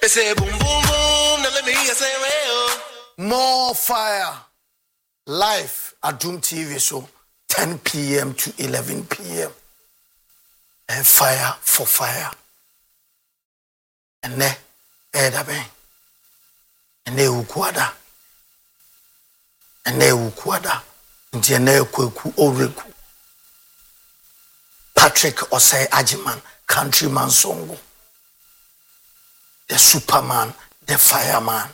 say boom boom boom, now let me hear say well. More fire. Live at Doom TV show 10 p.m. to 11 p.m. And fire for fire. And ne edabe. And ne ukwada. And ne ukwada. Nti ne kweku oreku. Patrick Osei Ajiman, countryman songo. The Superman, the fireman.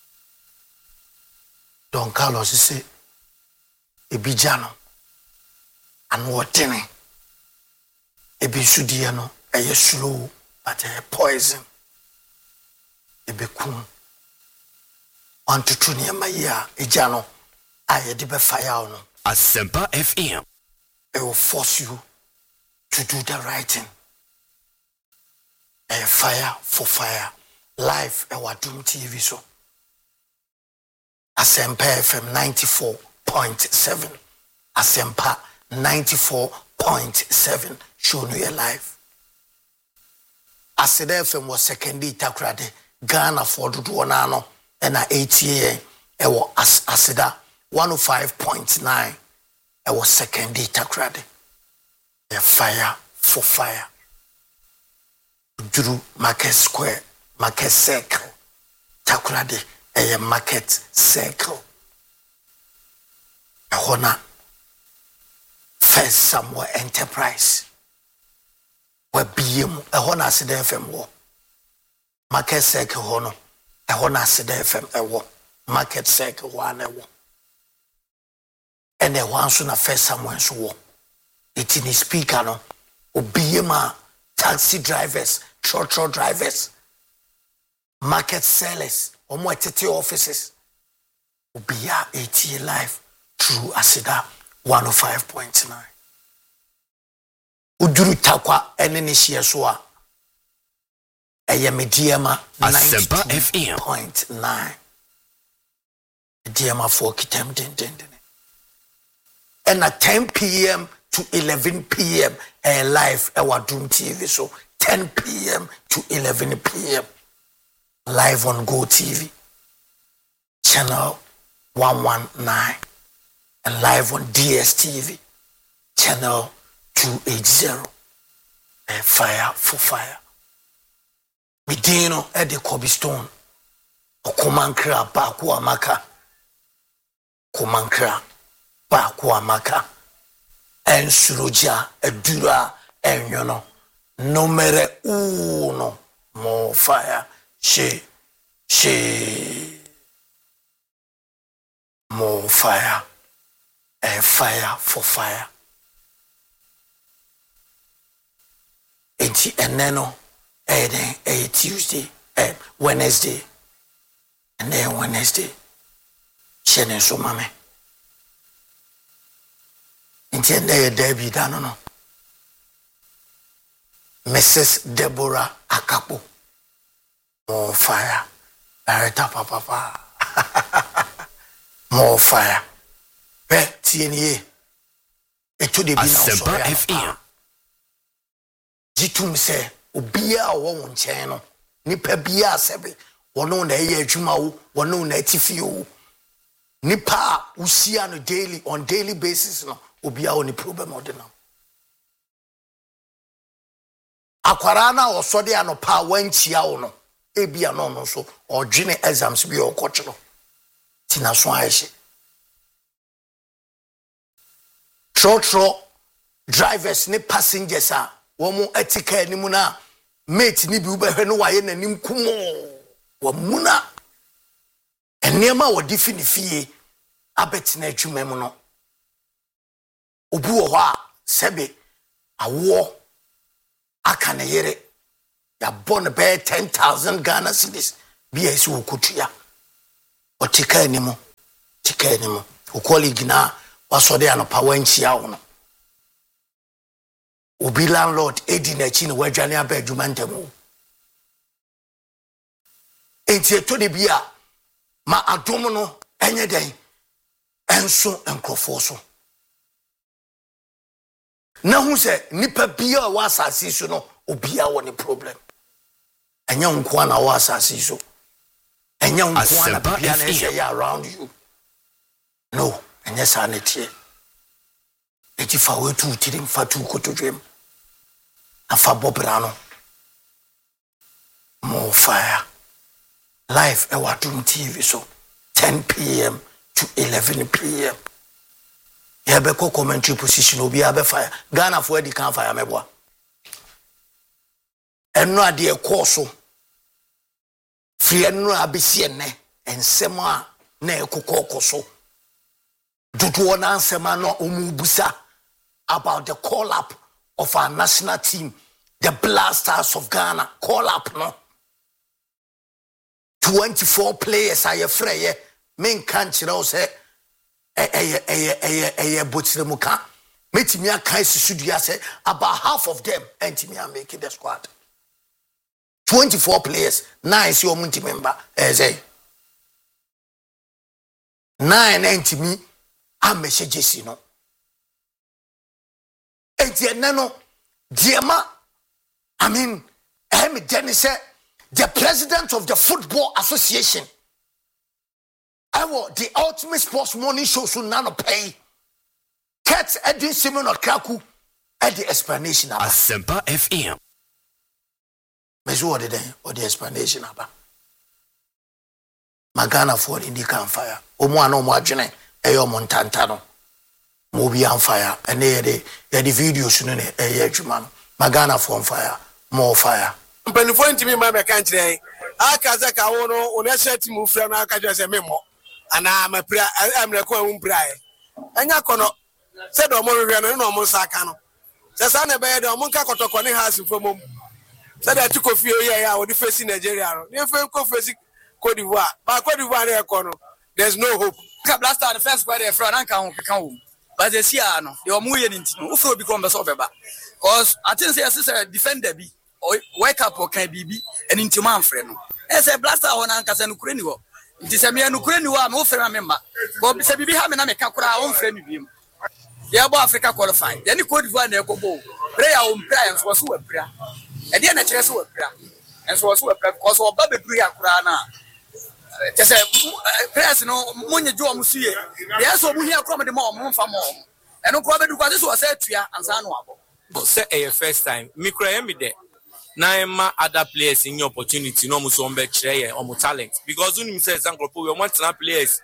Don Carlos say, Ebijano, and what tinny. Ebisudiano, a slow, but a poison. Ebekun. 1 to 2 near my year, Ejano, I did fire on. Asempa FM. It will force you to do the right thing. A fire for fire. Live our Doom TV show. Asempa FM 94.7. Asempa 94.7. Show you live. Aseda FM was second day takrade. Ghana for do one and a 8 ewo Aseda 105.9. It was second day takrade. A fire for fire. Drew Market Square. Market Circle. Takurade a market circle. A hona First Samuel Enterprise. Where BM a hona Aseda FM wo. Market Circle hono. A hona Aseda FM wo. Market Circle one wo. And the one soon a First Samuel so wo. It in his speaker no. O BM taxi drivers, trotro drivers. Market sellers, or more offices, will be 80 live through Aseda 105.9. Uduru Takwa Enenishiaswa Ayamediama 90.9. Diama for Kitem Din. And at 10 p.m. to 11 p.m. Live our Doom TV. So 10 p.m. to 11 p.m. Live on Go TV, channel 119, and live on DSTV, channel 280. Fire for fire. Medino at the Kobe Stone, Okumankra Bakuamaka, Kumankra Bakuamaka, and Suroja, Edura, and numero uno, more fire. She more fire, and fire for fire. And then a Tuesday, and Wednesday, and then Wednesday. She and so mame. And then there be done no. Mrs. Deborah Akapo. More fire. Papa. More fire. TNA. Eto de bi na so ya. FM. Jitum se obia wo nchen no. Nipa bia sebe. Wono na eye adwuma wo, wono na atifi wo. Nipa usia no daily on daily basis no. Obia wo ni problem odena. Akwara na osode anopa wanchia wo no. Ebia no so or dwene exams bi o kochiro tina so aye trotro drivers ne passengers a wo mu etika animu na mate ni bi ubehwe no waye nanim kumo wo muna enema wo difini fie abet na adwuma mu no obu wo ha sebe awo aka na yere ya born be 10,000 Ghana cedis BS ukutia o tika enimu o colleague na wasode anopa wanchia wo no obi landlord edi na chi ne wadwane aba adwuma ntemu enti to de bia ma adom no enye den enso enkrofo so na hu se nipa bia wa asase so no obia wo ne problem Enya unko na wo asase so. Enya unko na bia na say around you. No, enya sanity. Eti fa we tu tirim fa tu kotodwem. Afa bobrano. More fire. Live Ewadum TV so 10 p.m. to 11 p.m. Yabeko commentary position obi abe fire. Ghana for the can fire meboa. Eno ade ekoso. Free eno abesi ene ensemo a na ekokokoso. Dudu ona ansema no omubusa about the call up of our national team, the Blasters of Ghana. Call up no. 24 players are free. Men can't say Botsremuka. Metimia Kaisudia say about half of them Antimia making the squad. 24 players, 9 is your multi member as a 9 Antimi I'm messages, you know. And Nano Diema, I mean, Dennis said the president of the Football Association. The ultimate sports morning show so none pay. Cats Edwin Simon or Kraku at the explanation about Asempa FM. Measure or the explanation about Magana for Indican fire. Omoano Margine, Ayo Montantano. Mobi on fire, and the videos in a Juman. Magana for fire, more fire. Penifo ntimi ma be kan kire aka za ka wo no o na set mu fra na aka je se memo ana mapra amre ko wu mpra anya kono se do mo hwe no mo sa aka no se sa na be de mo nka kotoko ne ha sifo mom se da ti kofi oye ya wo di face Nigeria no ne fe ko face Cote d'Ivoire ba Cote d'Ivoire e ko no there's no hope ka Blaster the first squad e fra na nka ho keka wo but the sia no de o mo ye ni ntino wo fro bi ko mbe so beba cause I think say sister defender bi wake up or can be an intimate friend. As a Blaster on Ankas and Ukraine. This a mere Ukraine, I'm often a member. Bob said, "Be having a Kakura own friend with him." The Abu Africa qualified. Then you could run a cobo. Prayer on prayers was so a prayer. And then a chess was prayer. And so was a prayer because of Baby Bria Kurana. Just a prayers no money do Musie. Yes, we hear from the mom for more. And no problem because this was said to you and Sanuabo. But say a first time, Mikra me there. Na other players in your opportunity no muso ombe chire or talent because when you say example we want to players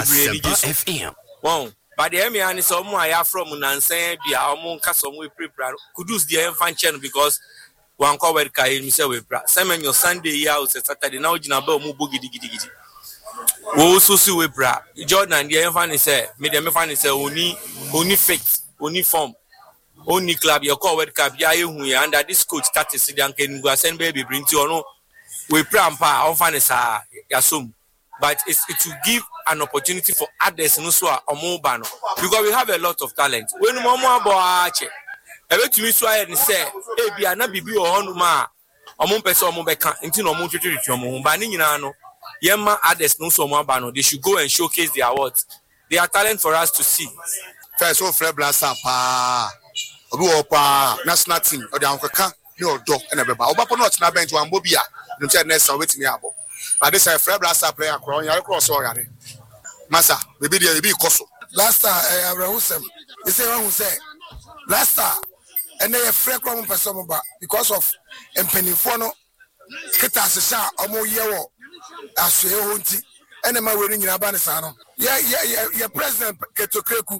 FM wow but the emi ani so mo aya from nansan bia omo nka so mo prepare kudus the fan channel because one cover kai mi say we pra semen your Sunday here or Saturday now gina ba omo bogidi gidi wo so si we pra Jordan the fan say me dem fan say oni fit oni form only club your call World Cup ya hu ya under this coach started sidan kenugua send baby bring to ono we prampa ofan is yasum but it will give an opportunity for others no so omoba no because we have a lot of talent when momo abo ache ebetumi so aye ni say e bia na bibi o honu ma omo pese omo beka nti no omo twetwetwe omo ba ni nyina no yema others no so omo aba no they should go and showcase their awards they are talent for us to see first of all Blaster pa obi opa national team o de ankweka ni odo na beba obapo not na bench wan bobia no che next one wetimi abo but this Fred Blaster player kro on yare cross o yare masa bebi dey be koso Blaster Abrahusem they say one who say Blaster and they free kro person mo ba because of empenifo no kita asesa omo yewo aswe ho nti ene ma weri nyina ba ne sa no ye president Ketokreku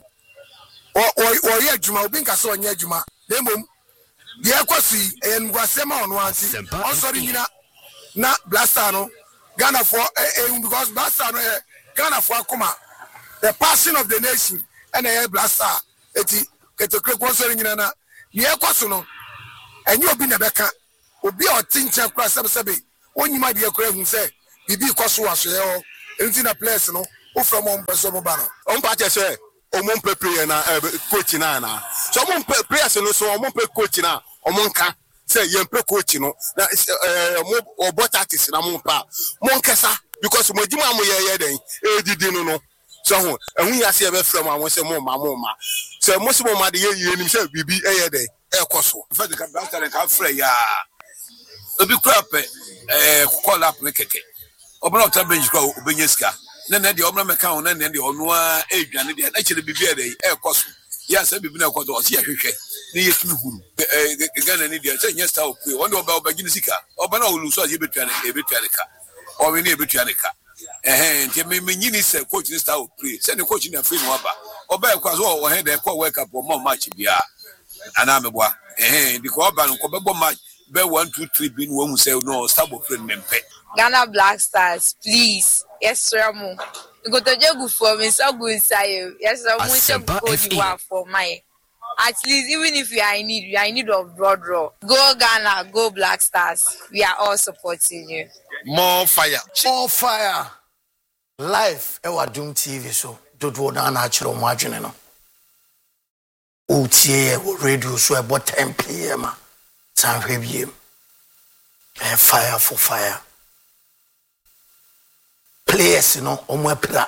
or ye juma obi nka so onye juma demom ye kwasi engwasema ono anti also nyina na Blaster no Ghana for because Blaster no Ghana for akoma the passion of the nation and a Blaster eti Ketokreku also nyina na ye kwaso no enye obi na beka obi o tinche kwa sebe onyima de akura hu se bibi kwaso aso ye o enti na place no o from on person mo ba no on pa che se omon prepare na coach na so omon players no so omon pe coach na omon ka say ye pe coach no na mo obotatis na mo pa mon kesa because mo jima mo ye den edidi no so ho ehun ya se e be from awon se mo ma so mo se mo ma de ye nim se bibi e ye den e koso in fact the Blaster ka frɛ ya obi crap call up me keke obna otra bench kwa obenyeska na de obna meka on na de onu a edwane de na kire bibia de e koso ya sa bibi na koso o si ahwehwe ni yetumi huru Ghana ni de say yes style play won oba gini sika oba na olu so ye betuane ka o we ni betuane ka nti me nyini se coach ni style play say the coach ni afri no aba oba e kwa so o he de kwa work up o match bia ana meboa because oba no ko bebo match be 1 2 3 bin wo hu say no stable play mempe Ghana Black Stars, please. Yes, Ramu. You go to Jogu for me, so good say. Yes, Ramu should go you are for my. At least, even if you are in need of broad draw. Go Ghana, go Black Stars. We are all supporting you. More fire. More fire. Live, Ewa Doom TV, so don't want to natural margin. OTA, radio, so about 10 p.m. San February. Fire for fire. Players, omwepra.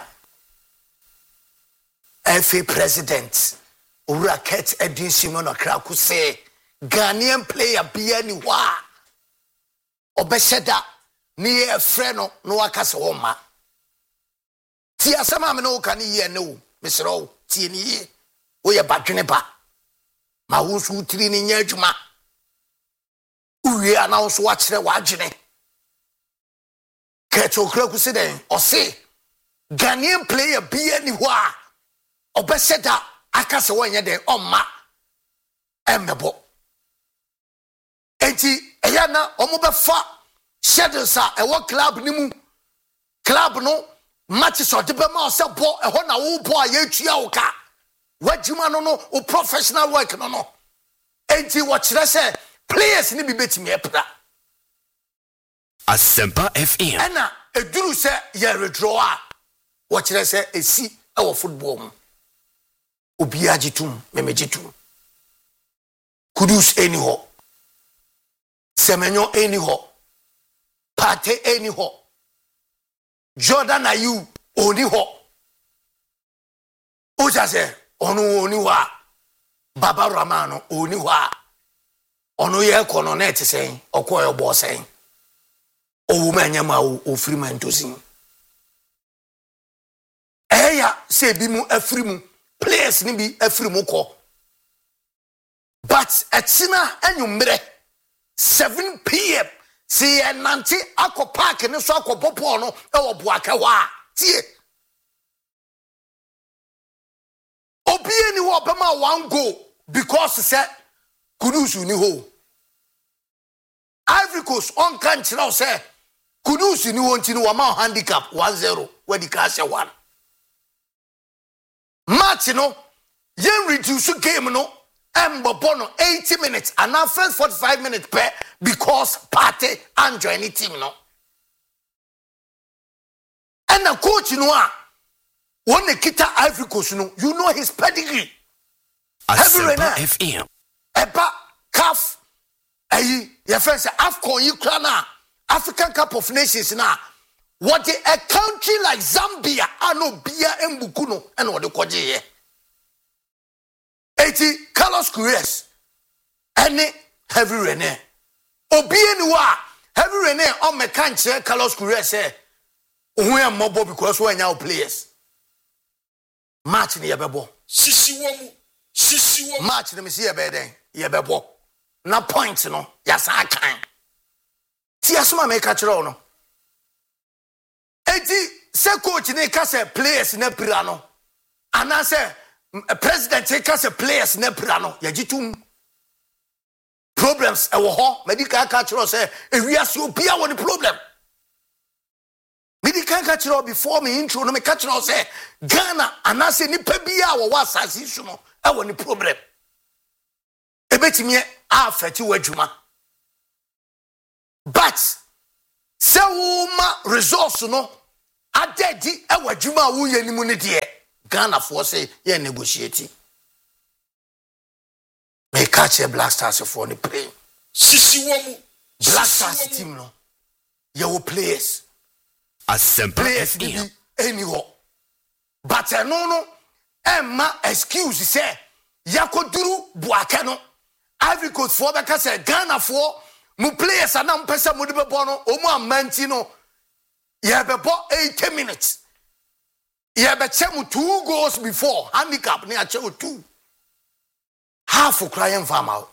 FA president, Uraket Edin Simon Okraku say, Ghanaian player be anywhere. Obesheda, near freno, no akasa woma. Tia sama no can ye no, Miss Row, Tini, we are badrineba. Ma wusu trini nyejuma. We are now watch the wajine. Keto Kraku said, or say, Ghanaian player be anywhere. Obeseda, akasa wanya de oma. Emebo. Enti, eyana, omobefa, shedulsa, ewa club nimu. Club no, matches or debema or sabo, a hona upo a yetia oka. Wajima no, o professional work no. Enti, watch that say, players ni bibeti me epra. Asempa FM. Ena eduru se ye redraw a wo kire se esi e wo football mu. Obi agitum memegitum. Kudus eni ho. Semenyo eni ho. Pate eni ho. Jordan Ayu oni ho. Oja se onu oni wa. Baba Ramano oni wa. Onu ye kono net sen okoyo bo sen. O manyama o freeman to sing. Eya se bi mu afrimu players ni bi afrimu ko. But etina enyumre 7 p.m. see nanti akọ park ni so akọ popo no e wo Buaka wa tie. Obi eni wo bema 1 goal because say Kudus ni ho. Ivory Coast on country now say Kudus ni wonti ni wama handicap 1-0 where the cash 1. Match no yen reduce game no embobono 80 minutes and now first 45 minutes per because party and join the team no. And the coach no when the kita Ivory Coast no you know his pedigree. Asempa FM. Eba CAF your friends say AFCON Ukraine African Cup of Nations now. What a country like Zambia ano bia embukuno and what the kwaje here. 80 Carlos Queiroz any Heavy Rene. Obi eniwa Heavy Rene on me can't Carlos Queiroz say we are mobile because we are now players. Match ni yebebo. Sisi wo match ni me see yebeden yebebo. Na point no yasa kan. Ti asoma me ka kire no. Enti se coach ne ka se players na pira no. Ana se president ka se players na pira no yagitum problems e wo ho medical ka kire se ewiase obia wo ne problem. Medical ka kire before me intro no me ka kire se Ghana ana se nipa bia wo wasasi su no e wo ne problem. Ebetimi affect wadwuma. But se wo ma resource no adedi e wadwuma wo yanimu ne de Ghana for say ye negotiate. Me catch a Black Stars for the play. Black Stars team no. Your players. Asempa FM. Anyhow. But no Emma excuse say yakoduru Buaka no. Ivory Coast for because Ghana for mu players ana mpesa mu de bebo no omu amanti no ye bebo 80 minutes ye be che mu 2 goals before handicap ne a che 2 half crying farmer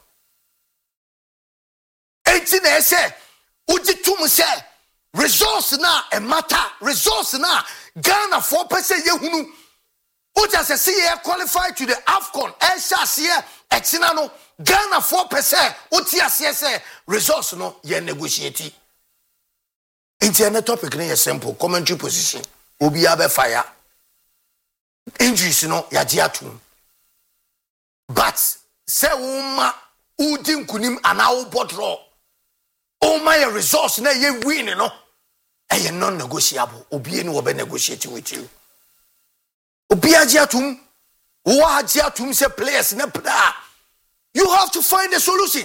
80 na say uji tum say resource na e matter resource na Ghana 4% ye hunu uja say see ye qualify to the AFCON e sha see etina no Ghana 4% uti ase say resource no ye negotiate internet topic na ye simple commentary position obi abe fire injuries no ya ji atum but say woma udi nkunim ana wo botro o my resource na ye win no e non negotiable obi eni wo be negotiate with you obi ajiatum wo ajiatum say players na pra you have to find a solution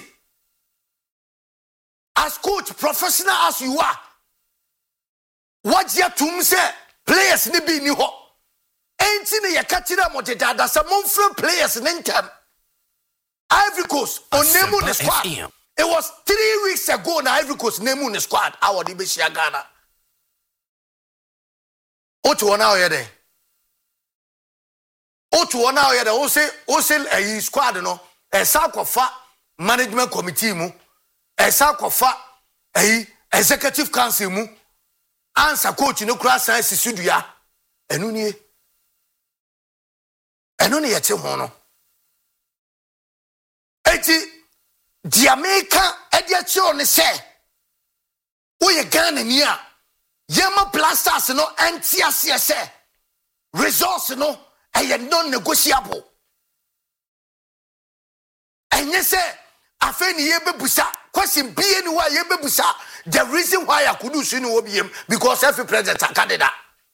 as coach professional as you are what ajiatum say players ni bi ni ho enti ne yakatira mo deda sa monfrem players nentem Ivory Coast on name the squad. It was 3 weeks ago na Ivory Coast name the squad. Our di be shia Ghana. Otu ona oyede. Otu ona oyede. O say a squad no. E sa kofa management committee mu. E sa kofa executive council mu. Answer coach no kura science studua. Enu ni yete ho no. Eti di America ediacho ne say we Ghana ni a yema blasters no antiase say resource no e non negotiable enye say afeni yebebusa question be anywhere yebebusa the reason why I could do so no obiem because every president candidate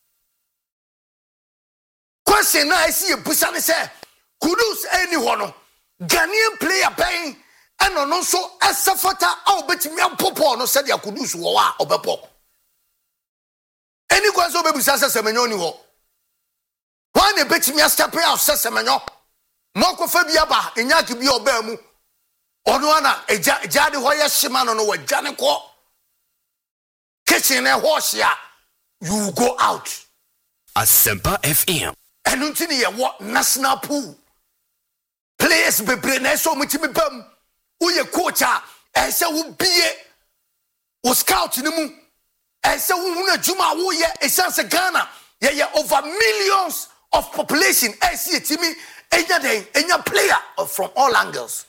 question na I see yebusa ne say kudus anyone no Ghanaian player paying and on also as safata au betimi ampopo no said ya kudus wo wa obepo any kwanso bebusa semenyo ni ho wan e betimi step out semenyo moko fa bia ba enyaki bia oba mu ono ana ejade ho ye hima no wa jane ko kitchen e ho hia you go out Asempa FM enu ntini ye wo national pool players bebre na so mutimi bam uye coach a ese wo bie wo scout ni mu ese wo huna juma wo ye esanse Ghana ye over millions of population ese timi enya player from all angles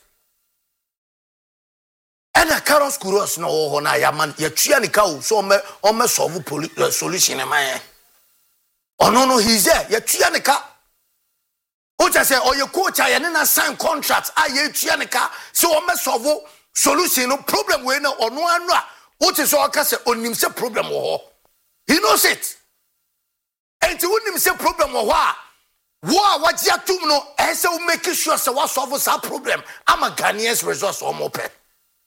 and a Carlos Kuros no ho na ya man ye tua ni ka o so me solve solution e man no he's there ye tua ni ka Oja say or your coach I na sign contract aye tuanika so o me solve solution no problem we na ono anu a what is all say onim say problem wo he knows it and to onim say problem wo a waji atum no e say we make sure say we solve that problem am a Ghanaians resource o mo pe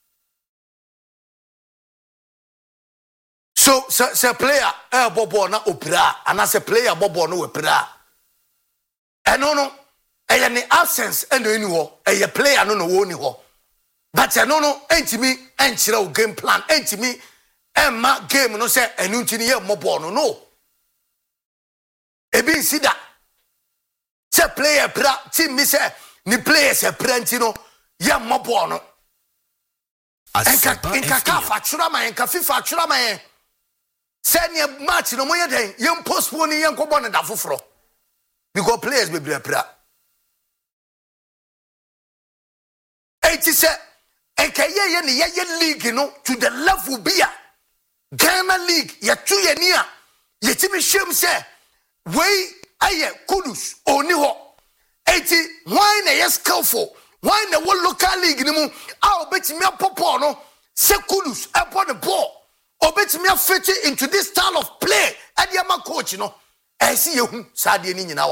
so say player bobo na opera and as a player bobo no opera no any absence and anyho a player no woni ho but no entimi enchire game plan entimi emma game no say enu ntini ye mobo no ebi sida say player pra team mi say ni players e prenti no ye mobo no enka ka fa chura man enka FIFA chura man say ni match no mo ye den ye postpone ye nkobo ne da foforo because players be pra enti say enka ye ne league no to the level bia Ghana league ye tu ye ni a ye timi hwem say we aye kudus oni ho enti why na ye skillful why na wo local league ni mu a obetimi apopo no say kudus upon the ball obetimi fit into this style of play adiama coach no I see you, Sadia Nina.